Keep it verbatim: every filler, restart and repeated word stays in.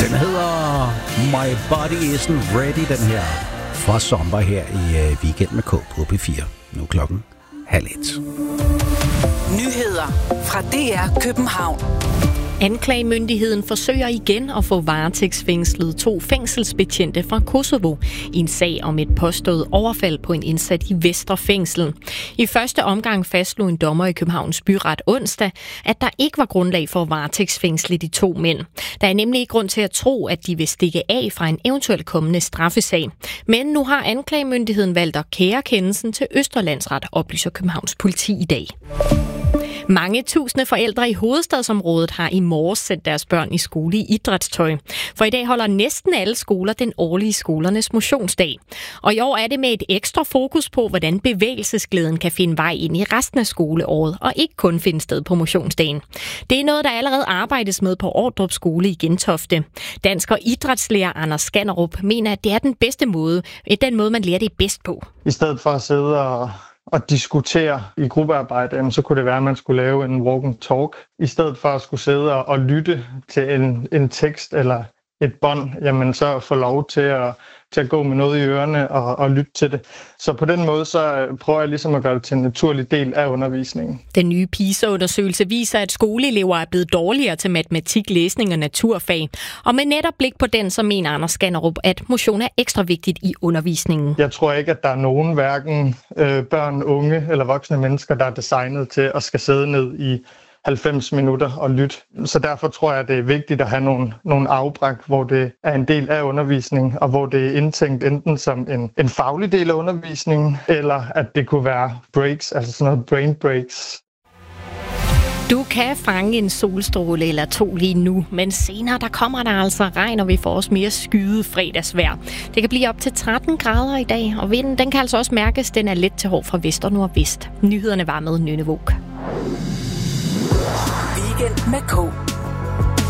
Den hedder My Body Isn't Ready, den her fra sommer her i uh, Weekend med K på P fire. Nu er klokken halv et. Nyheder fra D R København. Anklagemyndigheden forsøger igen at få varetægtsfængslet to fængselsbetjente fra Kosovo i en sag om et påstået overfald på en indsat i Vestre Fængsel. I første omgang fastslog en dommer i Københavns Byret onsdag, at der ikke var grundlag for at varetægtsfængsle de to mænd. Der er nemlig ikke grund til at tro, at de vil stikke af fra en eventuelt kommende straffesag. Men nu har anklagemyndigheden valgt at kære kendelsen til Østerlandsret, oplyser Københavns politi i dag. Mange tusinde forældre i hovedstadsområdet har i morges sendt deres børn i skole i idrætstøj. For i dag holder næsten alle skoler den årlige skolernes motionsdag. Og i år er det med et ekstra fokus på, hvordan bevægelsesglæden kan finde vej ind i resten af skoleåret, og ikke kun finde sted på motionsdagen. Det er noget, der allerede arbejdes med på Ordrup Skole i Gentofte. Dansk- og idrætslærer Anders Skanderup mener, at det er den bedste måde, den måde, man lærer det bedst på. I stedet for at sidde og og diskutere i gruppearbejde, så kunne det være, at man skulle lave en walk and talk. I stedet for at skulle sidde og, og lytte til en, en tekst eller et bånd, jamen så få lov til at, til at gå med noget i ørerne og, og lytte til det. Så på den måde, så prøver jeg ligesom at gøre det til en naturlig del af undervisningen. Den nye PISA-undersøgelse viser, at skoleelever er blevet dårligere til matematik, læsning og naturfag. Og med netop blik på den, så mener Anders Skanderup, at motion er ekstra vigtigt i undervisningen. Jeg tror ikke, at der er nogen, hverken øh, børn, unge eller voksne mennesker, der er designet til at skal sidde ned i halvfems minutter og lytte. Så derfor tror jeg, at det er vigtigt at have nogle, nogle afbræk, hvor det er en del af undervisningen, og hvor det er indtænkt enten som en, en faglig del af undervisningen, eller at det kunne være breaks, altså sådan noget brain breaks. Du kan fange en solstråle eller to lige nu, men senere der kommer der altså regn, og vi får også mere skyet fredagsvejr. Det kan blive op til tretten grader i dag, og vinden den kan altså også mærkes, den er let til hård fra vest og nordvest. Nyhederne var med Nynne Våg. Weekend med K.